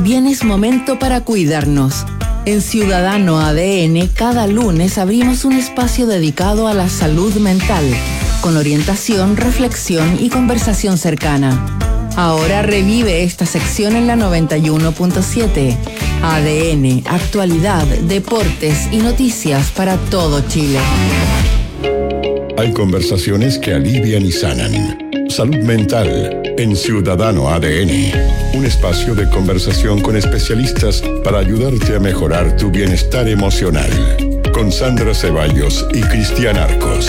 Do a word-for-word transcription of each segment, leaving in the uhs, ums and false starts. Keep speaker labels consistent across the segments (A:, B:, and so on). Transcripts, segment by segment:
A: Bien es momento para cuidarnos. En Ciudadano A D N, cada lunes abrimos un espacio dedicado a la salud mental, con orientación, reflexión y conversación cercana. Ahora revive esta sección en la noventa y uno punto siete. A D N, actualidad, deportes y noticias para todo Chile.
B: Hay conversaciones que alivian y sanan. Salud mental en Ciudadano A D N. Un espacio de conversación con especialistas para ayudarte a mejorar tu bienestar emocional. Con Sandra Ceballos y Cristian Arcos.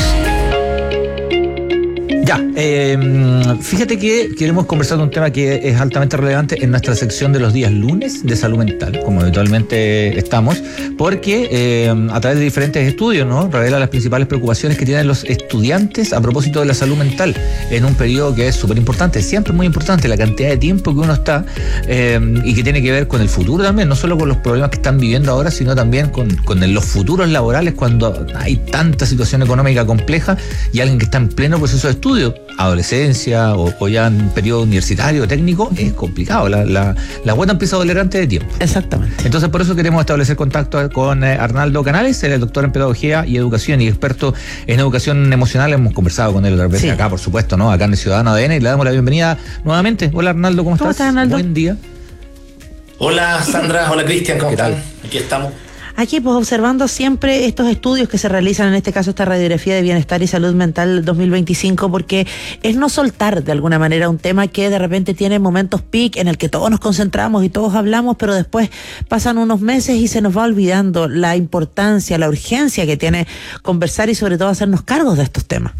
C: Ya, eh, fíjate que queremos conversar de un tema que es altamente relevante en nuestra sección de los días lunes de salud mental, como habitualmente estamos, porque eh, a través de diferentes estudios, ¿no?, revela las principales preocupaciones que tienen los estudiantes a propósito de la salud mental en un periodo que es súper importante, siempre muy importante, la cantidad de tiempo que uno está eh, y que tiene que ver con el futuro también, no solo con los problemas que están viviendo ahora, sino también con, con los futuros laborales cuando hay tanta situación económica compleja y alguien que está en pleno proceso de estudio, adolescencia o, o ya en periodo universitario técnico, es complicado, la, la, la guata empieza a doler antes de tiempo.
A: Exactamente.
C: Entonces por eso queremos establecer contacto con eh, Arnaldo Canales, él es doctor en pedagogía y educación y experto en educación emocional. Hemos conversado con él otra vez, sí, acá, por supuesto, ¿no?, acá en el Ciudadano A D N, y le damos la bienvenida nuevamente. Hola Arnaldo, ¿cómo,
A: ¿Cómo
C: estás?
A: estás, Arnaldo?
C: Buen día.
D: Hola Sandra, hola Cristian, ¿cómo están? Aquí estamos.
E: Aquí, pues, observando siempre estos estudios que se realizan, en este caso esta radiografía de bienestar y salud mental dos mil veinticinco, porque es no soltar de alguna manera un tema que de repente tiene momentos peak en el que todos nos concentramos y todos hablamos, pero después pasan unos meses y se nos va olvidando la importancia, la urgencia que tiene conversar y sobre todo hacernos cargos de estos temas.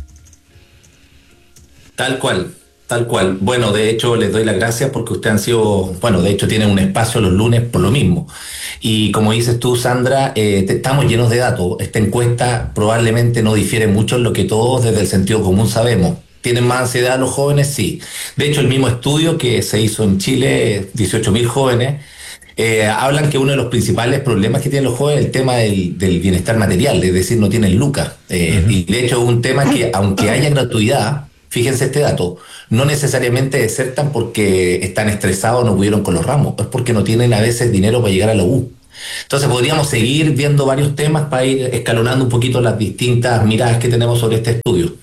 D: Tal cual. Tal cual. Bueno, de hecho, les doy las gracias porque ustedes han sido, bueno, de hecho tienen un espacio los lunes por lo mismo. Y como dices tú, Sandra, eh, te, estamos llenos de datos. Esta encuesta probablemente no difiere mucho en lo que todos desde el sentido común sabemos. ¿Tienen más ansiedad los jóvenes? Sí. De hecho, el mismo estudio que se hizo en Chile, dieciocho mil jóvenes, eh, hablan que uno de los principales problemas que tienen los jóvenes es el tema del, del bienestar material, es decir, no tienen lucas. Eh, uh-huh. Y de hecho es un tema que, aunque haya gratuidad, fíjense este dato, no necesariamente desertan porque están estresados o no pudieron con los ramos, es porque no tienen a veces dinero para llegar a la U. Entonces podríamos seguir viendo varios temas para ir escalonando un poquito las distintas miradas que tenemos sobre este estudio.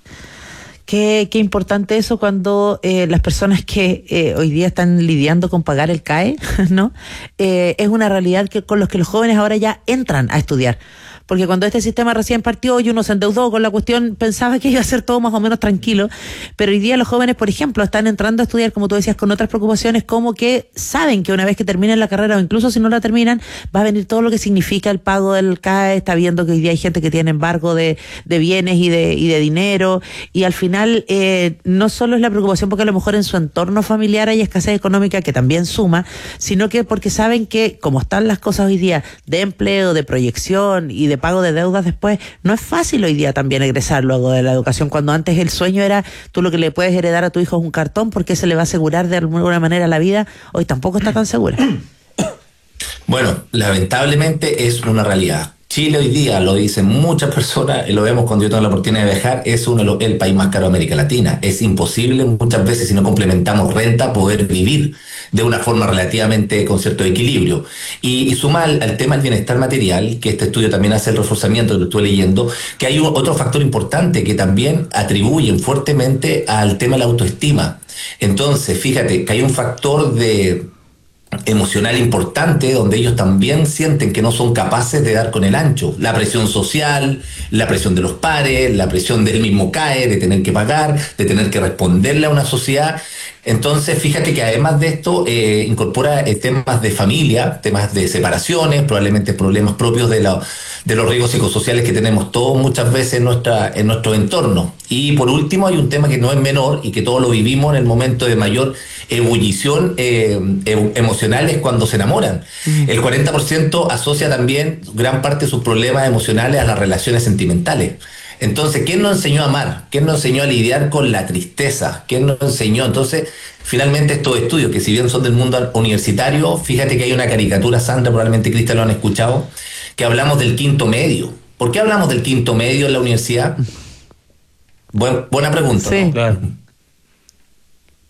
E: Qué, qué importante eso cuando eh, las personas que eh, hoy día están lidiando con pagar el C A E, ¿no? Eh, es una realidad que con los que los jóvenes ahora ya entran a estudiar. Porque cuando este sistema recién partió y uno se endeudó con la cuestión, pensaba que iba a ser todo más o menos tranquilo, pero hoy día los jóvenes, por ejemplo, están entrando a estudiar, como tú decías, con otras preocupaciones, como que saben que una vez que terminen la carrera, o incluso si no la terminan, va a venir todo lo que significa el pago del C A E. Está viendo que hoy día hay gente que tiene embargo de, de bienes y de, y de dinero, y al final eh, no solo es la preocupación porque a lo mejor en su entorno familiar hay escasez económica, que también suma, sino que porque saben que, como están las cosas hoy día, de empleo, de proyección y de pago de deudas después, no es fácil hoy día también egresar luego de la educación, cuando antes el sueño era tú lo que le puedes heredar a tu hijo es un cartón porque se le va a asegurar de alguna manera la vida. Hoy tampoco está tan segura.
D: Bueno, lamentablemente es una realidad. Chile hoy día, lo dicen muchas personas, y lo vemos cuando yo tengo la oportunidad de viajar, es uno de los, el país más caro de América Latina. Es imposible muchas veces, si no complementamos renta, poder vivir de una forma relativamente con cierto equilibrio. Y, y suma al, al tema del bienestar material, que este estudio también hace el reforzamiento, que lo estuve leyendo, que hay un, otro factor importante que también atribuyen fuertemente al tema de la autoestima. Entonces, fíjate que hay un factor de emocional importante donde ellos también sienten que no son capaces de dar con el ancho. La presión social, la presión de los pares, la presión del mismo C A E, de tener que pagar, de tener que responderle a una sociedad. Entonces, fíjate que además de esto, eh, incorpora eh, temas de familia, temas de separaciones, probablemente problemas propios de, la, de los riesgos psicosociales que tenemos todos muchas veces en, nuestra, en nuestro entorno. Y por último, hay un tema que no es menor y que todos lo vivimos en el momento de mayor ebullición eh, emocional, es cuando se enamoran. Uh-huh. El cuarenta por ciento asocia también gran parte de sus problemas emocionales a las relaciones sentimentales. Entonces, ¿quién nos enseñó a amar? ¿Quién nos enseñó a lidiar con la tristeza? ¿Quién nos enseñó? Entonces, finalmente estos estudios, que si bien son del mundo universitario, fíjate que hay una caricatura, Sandra, probablemente Cristian lo han escuchado, que hablamos del quinto medio. ¿Por qué hablamos del quinto medio en la universidad? Buen, buena pregunta.
E: Sí,
D: ¿no?
E: claro.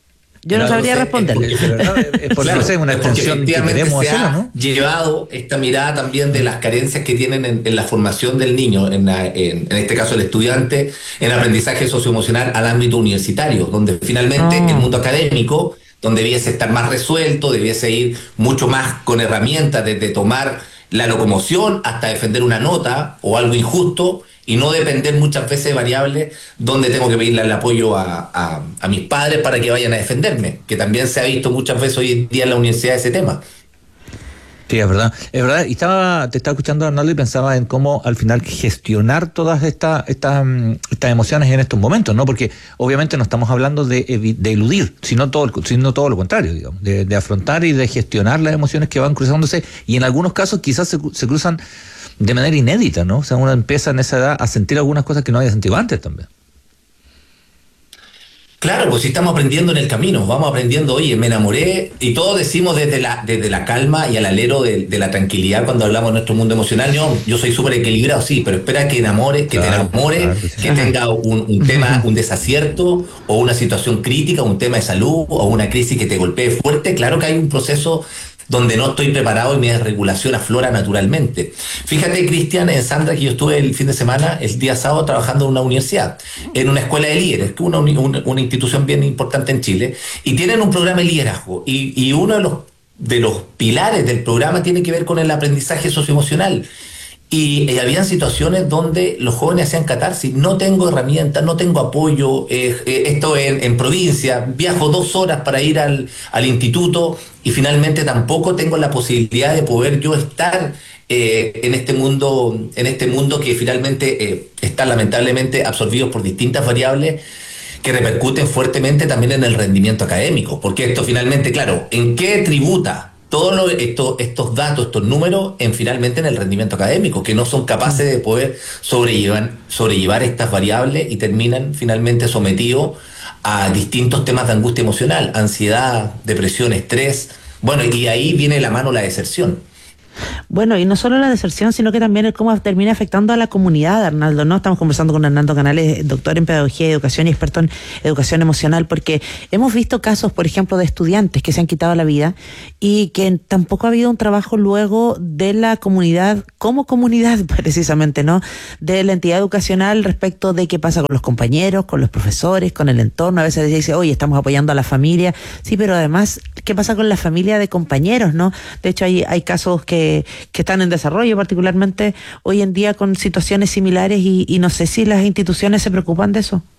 E: Yo no
D: Claro,
E: sabría
D: es-
E: responder.
D: es
C: Es verdad, es por
D: Claro,
C: eso es una
D: es porque
C: extensión que
D: efectivamente
C: queremos
D: se
C: hacerlo,
D: ha
C: ¿no?
D: llevado esta mirada también de las carencias que tienen en, en la formación del niño, en, la- en- en este caso el estudiante, en aprendizaje socioemocional al ámbito universitario, donde finalmente
E: Ah.
D: el mundo académico, donde debiese estar más resuelto, debiese ir mucho más con herramientas desde tomar la locomoción hasta defender una nota o algo injusto, y no depender muchas veces de variables donde tengo que pedirle el apoyo a, a, a mis padres para que vayan a defenderme, que también se ha visto muchas veces hoy en día en la universidad ese tema.
C: Sí, es verdad, es verdad. Y estaba, te estaba escuchando, Arnaldo, y pensaba en cómo al final gestionar todas estas estas mm, estas emociones en estos momentos, ¿no? Porque obviamente no estamos hablando de, evi- de eludir, sino todo, el- sino todo lo contrario, digamos, de, de afrontar y de gestionar las emociones que van cruzándose, y en algunos casos quizás se, cru- se cruzan de manera inédita, ¿no? O sea, uno empieza en esa edad a sentir algunas cosas que no había sentido antes también.
D: Claro, pues si estamos aprendiendo en el camino, vamos aprendiendo, oye, me enamoré, y todos decimos desde la, desde la calma y al alero de, de la tranquilidad cuando hablamos de nuestro mundo emocional, yo, yo soy súper equilibrado, sí, pero espera que enamore, que
C: Claro,
D: te enamore,
C: claro que sí.
D: que tenga un, un tema, un desacierto, o una situación crítica, un tema de salud, o una crisis que te golpee fuerte. Claro que hay un proceso donde no estoy preparado y mi desregulación aflora naturalmente. Fíjate, Cristian, en Sandra, que yo estuve el fin de semana, el día sábado, trabajando en una universidad, en una escuela de líderes, que es una, uni- una, una institución bien importante en Chile, y tienen un programa de liderazgo, y, y uno de los, de los pilares del programa tiene que ver con el aprendizaje socioemocional. Y eh, habían situaciones donde los jóvenes hacían catarsis: no tengo herramientas, no tengo apoyo, eh, eh, esto en, en provincia, viajo dos horas para ir al, al instituto, y finalmente tampoco tengo la posibilidad de poder yo estar eh, en este mundo, en este mundo que finalmente eh, está lamentablemente absorbido por distintas variables que repercuten fuertemente también en el rendimiento académico, porque esto finalmente, claro, ¿en qué tributa todos lo- esto- estos datos, estos números, en finalmente en el rendimiento académico, que no son capaces de poder sobrellevar, sobrellevar estas variables, y terminan finalmente sometidos a distintos temas de angustia emocional, ansiedad, depresión, estrés? Bueno, y ahí viene la mano la deserción.
E: Bueno, y no solo la deserción, sino que también el cómo termina afectando a la comunidad, Arnaldo, ¿no? Estamos conversando con Arnaldo Canales, doctor en Pedagogía y Educación y experto en Educación Emocional, porque hemos visto casos, por ejemplo, de estudiantes que se han quitado la vida y que tampoco ha habido un trabajo luego de la comunidad, como comunidad precisamente, ¿no? De la entidad educacional respecto de qué pasa con los compañeros, con los profesores, con el entorno. A veces se dice, oye, estamos apoyando a la familia, sí, pero además, ¿qué pasa con la familia de compañeros, no? De hecho, hay, hay casos que, que están en desarrollo, particularmente hoy en día con situaciones similares, y, y no sé si las instituciones se preocupan de eso.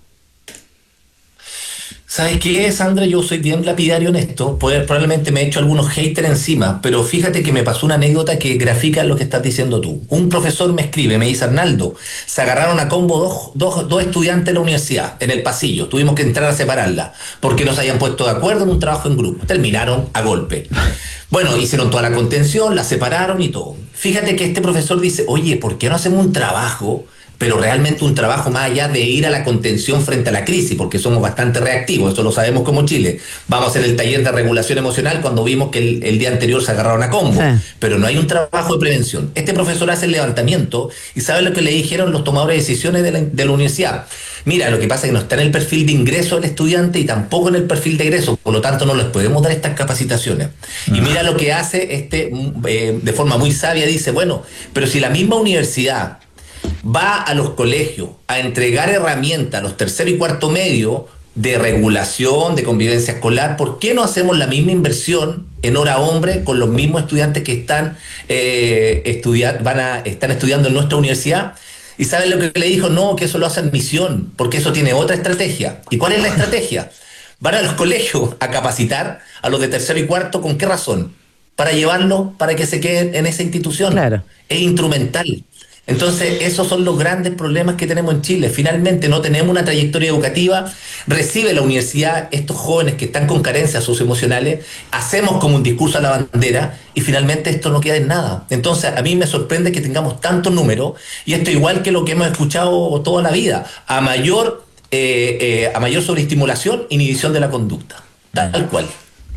D: ¿Sabes qué, Sandra? Yo soy bien lapidario en esto, pues, probablemente me he hecho algunos haters encima, pero fíjate que me pasó una anécdota que grafica lo que estás diciendo tú. Un profesor me escribe, me dice: Arnaldo, se agarraron a combo dos, dos, dos estudiantes de la universidad en el pasillo, tuvimos que entrar a separarla porque no se habían puesto de acuerdo en un trabajo en grupo, terminaron a golpe. Bueno, hicieron toda la contención, la separaron y todo. Fíjate que este profesor dice: oye, ¿por qué no hacemos un trabajo, pero realmente un trabajo más allá de ir a la contención frente a la crisis? Porque somos bastante reactivos, eso lo sabemos como Chile. Vamos a hacer el taller de regulación emocional cuando vimos que el, el día anterior se agarraron a combo,
E: Sí.
D: pero no hay un trabajo de prevención. Este profesor hace el levantamiento, y ¿sabe lo que le dijeron los tomadores de decisiones de la, de la universidad? Mira, lo que pasa es que no está en el perfil de ingreso del estudiante y tampoco en el perfil de egreso, por lo tanto no les podemos dar estas capacitaciones. Y mira lo que hace este, eh, de forma muy sabia, dice: bueno, pero si la misma universidad va a los colegios a entregar herramientas a los tercero y cuarto medio de regulación, de convivencia escolar, ¿por qué no hacemos la misma inversión en hora hombre con los mismos estudiantes que están, eh, estudiar, van a, están estudiando en nuestra universidad? ¿Y saben lo que le dijo? No, que eso lo hace admisión, porque eso tiene otra estrategia. ¿Y cuál es la estrategia? Van a los colegios a capacitar a los de tercero y cuarto. ¿Con qué razón? Para llevarlos, para que se queden en esa institución.
E: Claro.
D: Es instrumental. Entonces, esos son los grandes problemas que tenemos en Chile. Finalmente, no tenemos una trayectoria educativa. Recibe la universidad estos jóvenes que están con carencias socioemocionales, hacemos como un discurso a la bandera, y finalmente esto no queda en nada. Entonces, a mí me sorprende que tengamos tantos números, y esto igual que lo que hemos escuchado toda la vida: a mayor, eh, eh, a mayor sobreestimulación, inhibición de la conducta. Tal cual.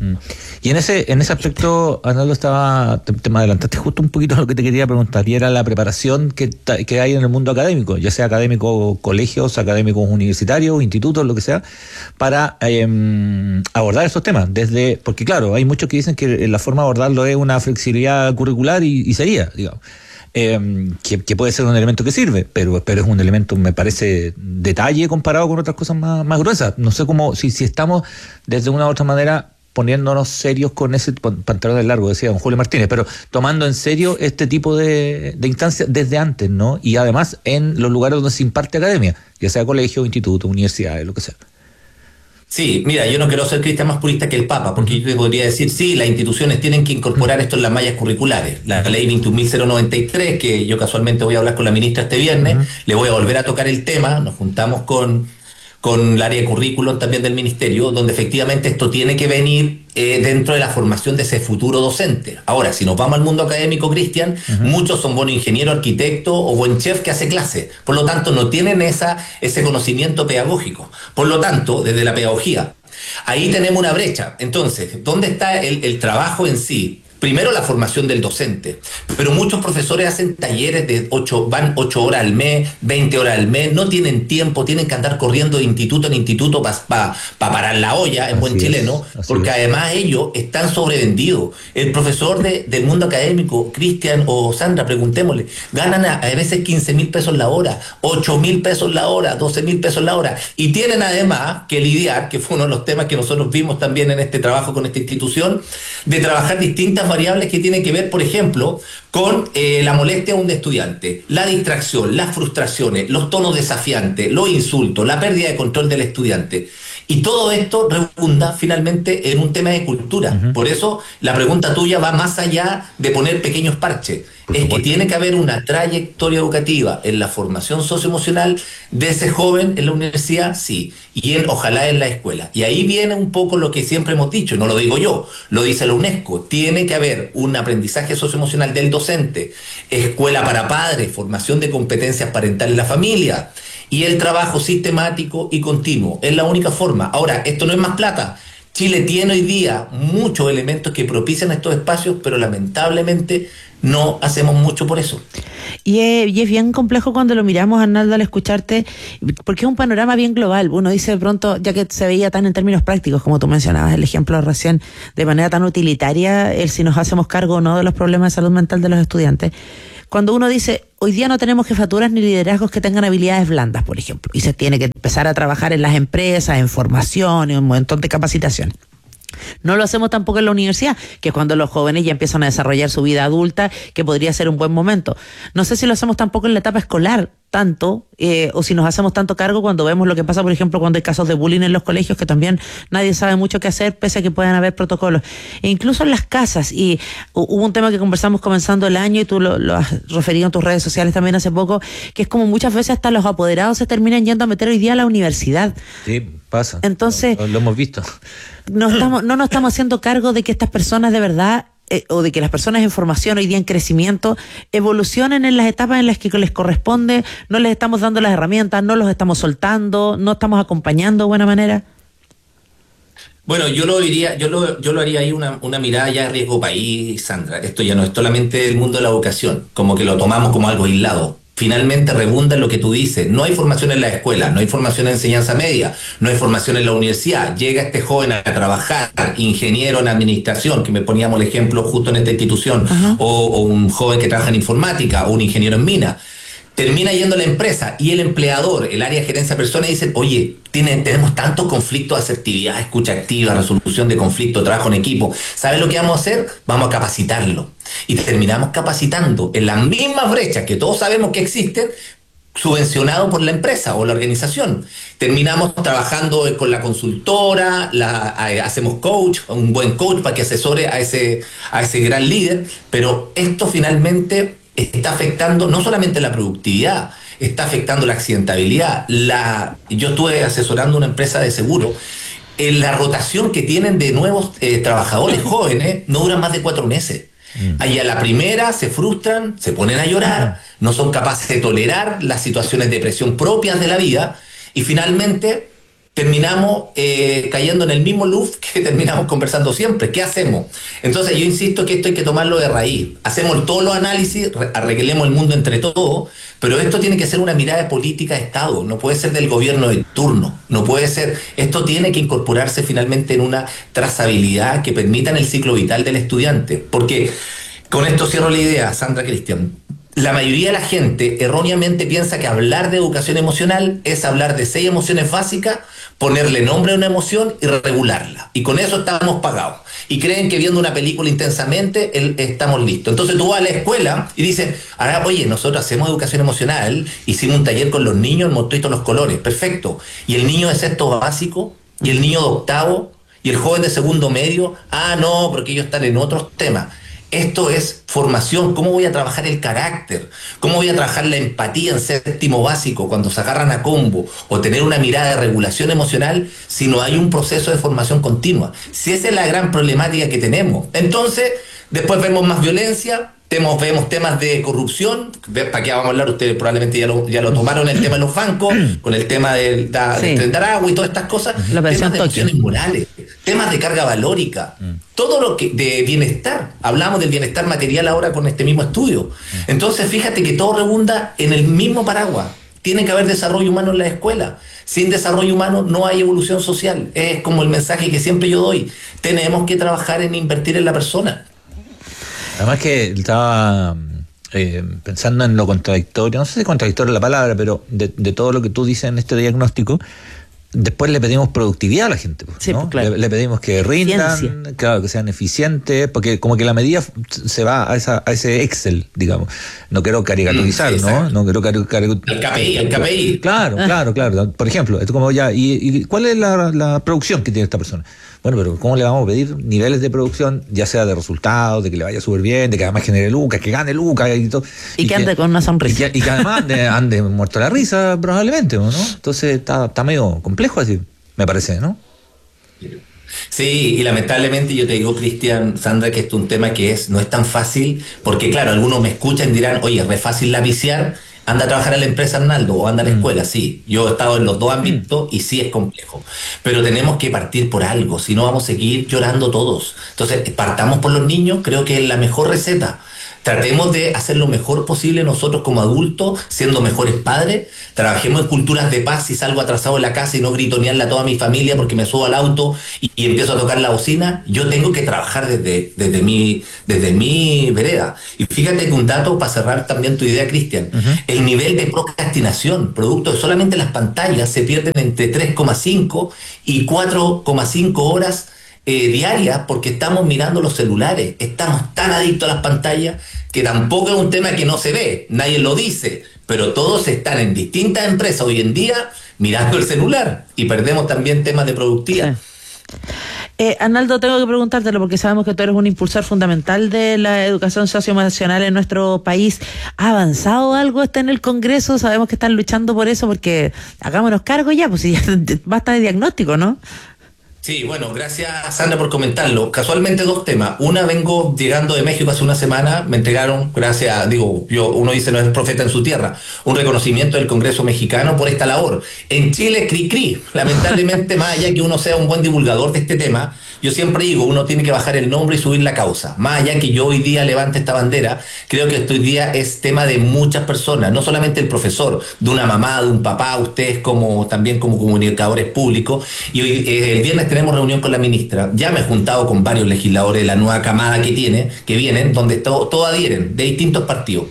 C: Y en ese en ese aspecto, Arnaldo, estaba te, te me adelantaste justo un poquito a lo que te quería preguntar, y era la preparación que, que hay en el mundo académico, ya sea académico colegios, académicos universitarios, institutos, lo que sea, para eh, abordar estos temas. Desde porque claro, hay muchos que dicen que la forma de abordarlo es una flexibilidad curricular y, y sería, digamos. Eh, que, que puede ser un elemento que sirve, pero, pero es un elemento, me parece, detalle comparado con otras cosas más, más gruesas. No sé cómo, si, si estamos desde una u otra manera poniéndonos serios con ese pantalón largo, decía don Julio Martínez, pero tomando en serio este tipo de, de instancias desde antes, ¿no? Y además en los lugares donde se imparte academia, ya sea colegio, instituto, universidades, lo que sea.
D: Sí, mira, yo no quiero ser cristian más purista que el Papa, porque yo te podría decir, sí, las instituciones tienen que incorporar esto en las mallas curriculares. La ley veintiún mil noventa y tres, que yo casualmente voy a hablar con la ministra este viernes, uh-huh. le voy a volver a tocar el tema, nos juntamos con, con el área de currículum también del ministerio, donde efectivamente esto tiene que venir eh, dentro de la formación de ese futuro docente. Ahora, si nos vamos al mundo académico, Cristian, uh-huh. muchos son buenos ingenieros, arquitectos o buen chef que hace clase. Por lo tanto, no tienen esa, ese conocimiento pedagógico. Por lo tanto, desde la pedagogía, ahí tenemos una brecha. Entonces, ¿dónde está el, el trabajo en sí? Primero, la formación del docente, pero muchos profesores hacen talleres de ocho, van ocho horas al mes, veinte horas al mes, no tienen tiempo, tienen que andar corriendo de instituto en instituto para pa, pa parar la olla, en buen chileno, porque es. Además ellos están sobrevendidos. El profesor de, del mundo académico, Cristian o Sandra, preguntémosle, ganan a, a veces quince mil pesos la hora, ocho mil pesos la hora, doce mil pesos la hora, y tienen además que lidiar, que fue uno de los temas que nosotros vimos también en este trabajo con esta institución, de trabajar distintas variables que tienen que ver, por ejemplo, con eh, la molestia de un estudiante, la distracción, las frustraciones, los tonos desafiantes, los insultos, la pérdida de control del estudiante. Y todo esto redunda finalmente en un tema de cultura. Uh-huh. Por eso la pregunta tuya va más allá de poner pequeños parches. Es que tiene que haber una trayectoria educativa en la formación socioemocional de ese joven en la universidad, sí, y en, ojalá en la escuela. Y ahí viene un poco lo que siempre hemos dicho, no lo digo yo, lo dice la UNESCO, tiene que haber un aprendizaje socioemocional del docente, escuela para padres, formación de competencias parentales en la familia, y el trabajo sistemático y continuo. Es la única forma. Ahora, esto no es más plata. Chile tiene hoy día muchos elementos que propician estos espacios, pero lamentablemente no hacemos mucho por eso.
E: Y es, y es bien complejo cuando lo miramos, Arnaldo, al escucharte, porque es un panorama bien global. Uno dice de pronto, ya que se veía tan en términos prácticos, como tú mencionabas, el ejemplo recién, de manera tan utilitaria, el si nos hacemos cargo o no de los problemas de salud mental de los estudiantes. Cuando uno dice, hoy día no tenemos jefaturas ni liderazgos que tengan habilidades blandas, por ejemplo, y se tiene que empezar a trabajar en las empresas, en formación, en un montón de capacitación. No lo hacemos tampoco en la universidad, que es cuando los jóvenes ya empiezan a desarrollar su vida adulta, que podría ser un buen momento. No sé si lo hacemos tampoco en la etapa escolar, tanto, eh, o si nos hacemos tanto cargo cuando vemos lo que pasa, por ejemplo, cuando hay casos de bullying en los colegios, que también nadie sabe mucho qué hacer, pese a que puedan haber protocolos. E incluso en las casas, y hubo un tema que conversamos comenzando el año, y tú lo, lo has referido en tus redes sociales también hace poco, que es como muchas veces hasta los apoderados se terminan yendo a meter hoy día a la universidad.
C: Sí, pasa.
E: Entonces,
C: lo, lo hemos visto.
E: No, estamos, no nos estamos haciendo cargo de que estas personas de verdad, eh, o de que las personas en formación hoy día en crecimiento evolucionen en las etapas en las que les corresponde. No les estamos dando las herramientas, no los estamos soltando, no estamos acompañando de buena manera.
D: Bueno, yo lo diría, yo lo, yo lo haría ahí una, una mirada ya de riesgo país, Sandra. Esto ya no es solamente el mundo de la educación, como que lo tomamos como algo aislado. Finalmente redunda en lo que tú dices. No hay formación en la escuela, no hay formación en enseñanza media, no hay formación en la universidad. Llega este joven a trabajar, ingeniero en administración, que me poníamos el ejemplo justo en esta institución, uh-huh. o, o un joven que trabaja en informática, o un ingeniero en mina. Termina yendo a la empresa y el empleador, el área de gerencia de personas, dicen, oye, tienen, tenemos tantos conflictos, asertividad, escucha activa, resolución de conflictos, trabajo en equipo. ¿Sabes lo que vamos a hacer? Vamos a capacitarlo. Y terminamos capacitando en las mismas brechas que todos sabemos que existen, subvencionado por la empresa o la organización. Terminamos trabajando con la consultora, la, hacemos coach, un buen coach para que asesore a ese, a ese gran líder, pero esto finalmente está afectando no solamente la productividad, está afectando la accidentabilidad. La, yo estuve asesorando una empresa de seguro. En la rotación que tienen de nuevos eh, trabajadores jóvenes no dura más de cuatro meses. Mm. Ahí a la primera se frustran, se ponen a llorar, no son capaces de tolerar las situaciones de presión propias de la vida y finalmente terminamos eh, cayendo en el mismo loop que terminamos conversando siempre. ¿Qué hacemos? Entonces yo insisto que esto hay que tomarlo de raíz. Hacemos todos los análisis, arreglemos el mundo entre todos, pero esto tiene que ser una mirada de política de Estado, no puede ser del gobierno de turno, no puede ser, esto tiene que incorporarse finalmente en una trazabilidad que permita en el ciclo vital del estudiante. Porque, con esto cierro la idea, Sandra, Cristian, la mayoría de la gente erróneamente piensa que hablar de educación emocional es hablar de seis emociones básicas, ponerle nombre a una emoción y regularla. Y con eso estamos pagados. Y creen que viendo una película intensamente el, estamos listos. Entonces tú vas a la escuela y dices, ahora, oye, nosotros hacemos educación emocional, hicimos un taller con los niños, hemos visto los colores, perfecto. Y el niño de sexto básico, y el niño de octavo, y el joven de segundo medio, ah, no, porque ellos están en otros temas. Esto es formación. ¿Cómo voy a trabajar el carácter? ¿Cómo voy a trabajar la empatía en séptimo básico cuando se agarran a combo? O tener una mirada de regulación emocional si no hay un proceso de formación continua. Si esa es la gran problemática que tenemos. Entonces, después vemos más violencia, Temos, vemos temas de corrupción, ¿para qué vamos a hablar? Ustedes probablemente ya lo, ya lo tomaron, el tema de los bancos, con el tema del da,
E: sí.
D: de agua y todas estas cosas,
E: la
D: temas de opciones morales, temas de carga valórica, mm. todo lo que de bienestar. Hablamos del bienestar material ahora con este mismo estudio. Mm. Entonces, fíjate que todo redunda en el mismo paraguas. Tiene que haber desarrollo humano en la escuela. Sin desarrollo humano no hay evolución social. Es como el mensaje que siempre yo doy. Tenemos que trabajar en invertir en la persona.
C: Además que estaba eh, pensando en lo contradictorio, no sé si contradictorio es la palabra, pero de, de todo lo que tú dices en este diagnóstico, después le pedimos productividad a la gente, ¿no?
E: Sí, pues, claro.
C: le, le pedimos que rindan,
E: Ciencia.
C: claro, que sean eficientes, porque como que la medida se va a esa a ese Excel, digamos. No quiero caricaturizar,
D: mm,
C: ¿no? No quiero caricaturizar.
D: El K P I, el K P I.
C: Claro, claro, claro. Por ejemplo, esto como ya, ¿y, y cuál es la, la producción que tiene esta persona? Bueno, pero ¿cómo le vamos a pedir niveles de producción, ya sea de resultados, de que le vaya súper bien, de que además genere lucas, que gane lucas y todo?
E: Y, y que ande con una sonrisa.
C: Y que, y que además ande, ande muerto la risa, probablemente, ¿no? Entonces está, está medio complejo así, me parece, ¿no?
D: Sí, y lamentablemente yo te digo, Cristian, Sandra, que esto es un tema que es no es tan fácil, porque claro, algunos me escuchan y dirán, oye, es re fácil lapiciar, anda a trabajar en la empresa, Arnaldo, o anda a la escuela. Sí, yo he estado en los dos ámbitos y sí es complejo, pero tenemos que partir por algo, si no vamos a seguir llorando todos. Entonces, partamos por los niños, creo que es la mejor receta. Tratemos de hacer lo mejor posible nosotros como adultos, siendo mejores padres. Trabajemos en culturas de paz. Si salgo atrasado en la casa y no gritonearle a toda mi familia porque me subo al auto y, y empiezo a tocar la bocina, yo tengo que trabajar desde, desde, mi, desde mi vereda. Y fíjate que un dato para cerrar también tu idea, Cristian, uh-huh. el nivel de procrastinación, producto de solamente las pantallas, se pierden entre tres coma cinco y cuatro coma cinco horas Eh, diarias, porque estamos mirando los celulares, estamos tan adictos a las pantallas que tampoco es un tema que no se ve, nadie lo dice, pero todos están en distintas empresas hoy en día mirando el celular y perdemos también temas de productividad.
E: Sí. Eh, Arnaldo, tengo que preguntártelo porque sabemos que tú eres un impulsor fundamental de la educación socioemocional en nuestro país. ¿Ha avanzado algo este en el Congreso? Sabemos que están luchando por eso, porque hagámonos cargo ya, pues si ya basta de diagnóstico, ¿no?
D: Sí, bueno, gracias Sandra por comentarlo. Casualmente dos temas. Una, vengo llegando de México hace una semana, me entregaron, gracias, digo, yo uno dice no es profeta en su tierra, un reconocimiento del Congreso mexicano por esta labor. En Chile, cri cri, lamentablemente, más allá que uno sea un buen divulgador de este tema, yo siempre digo, uno tiene que bajar el nombre y subir la causa. Más allá que yo hoy día levante esta bandera, creo que esto hoy día es tema de muchas personas, no solamente el profesor, de una mamá, de un papá, ustedes como también como comunicadores públicos. Y hoy, eh, el viernes tenemos reunión con la ministra. Ya me he juntado con varios legisladores de la nueva camada que tiene, que vienen, donde todos todo adhieren, de distintos partidos.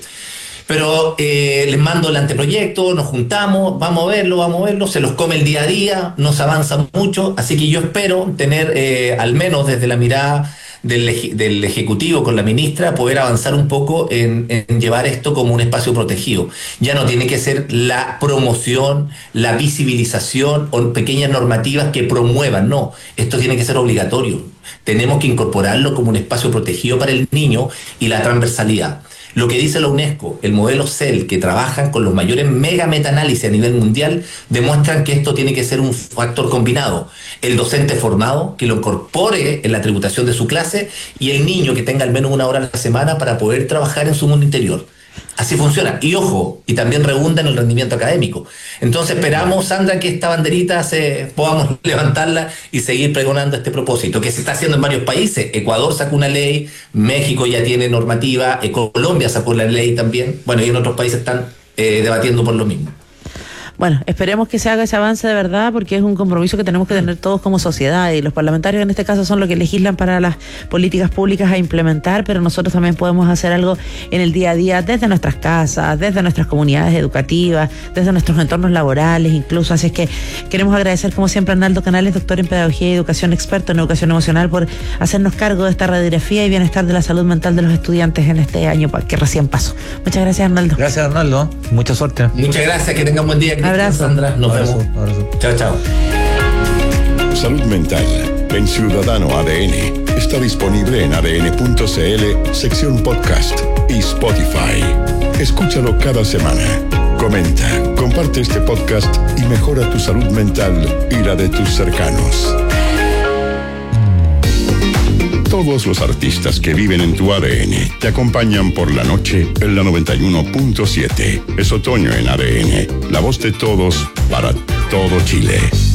D: Pero eh, les mando el anteproyecto, nos juntamos, vamos a verlo, vamos a verlo, se los come el día a día, no se avanza mucho, así que yo espero tener, eh, al menos desde la mirada del, del Ejecutivo con la ministra, poder avanzar un poco en, en llevar esto como un espacio protegido. Ya no tiene que ser la promoción, la visibilización o pequeñas normativas que promuevan, no, esto tiene que ser obligatorio. Tenemos que incorporarlo como un espacio protegido para el niño y la transversalidad. Lo que dice la UNESCO, el modelo C E L, que trabajan con los mayores mega metaanálisis a nivel mundial, demuestran que esto tiene que ser un factor combinado. El docente formado, que lo incorpore en la tributación de su clase, y el niño que tenga al menos una hora a la semana para poder trabajar en su mundo interior. Así funciona. Y ojo, y también redunda en el rendimiento académico. Entonces esperamos, Sandra, que esta banderita se, podamos levantarla y seguir pregonando este propósito, que se está haciendo en varios países. Ecuador sacó una ley, México ya tiene normativa, eh, Colombia sacó la ley también. Bueno, y en otros países están eh, debatiendo por lo mismo.
E: Bueno, esperemos que se haga ese avance de verdad, porque es un compromiso que tenemos que tener todos como sociedad, y los parlamentarios en este caso son los que legislan para las políticas públicas a implementar, pero nosotros también podemos hacer algo en el día a día desde nuestras casas, desde nuestras comunidades educativas, desde nuestros entornos laborales incluso. Así es que queremos agradecer como siempre a Arnaldo Canales, doctor en Pedagogía y Educación, experto en Educación Emocional, por hacernos cargo de esta radiografía y bienestar de la salud mental de los estudiantes en este año que recién pasó. Muchas gracias, Arnaldo.
C: Gracias, Arnaldo. Mucha suerte.
D: Muchas gracias, que tengan buen día.
E: Abrazo.
D: Sandra, nos
C: abrazo,
D: vemos.
C: Abrazo.
D: Chao, chao.
B: Salud Mental en Ciudadano A D N está disponible en a d n punto c l, sección podcast y Spotify. Escúchalo cada semana. Comenta, comparte este podcast y mejora tu salud mental y la de tus cercanos. Todos los artistas que viven en tu A D N te acompañan por la noche en la noventa y uno punto siete. Es otoño en A D N, la voz de todos para todo Chile.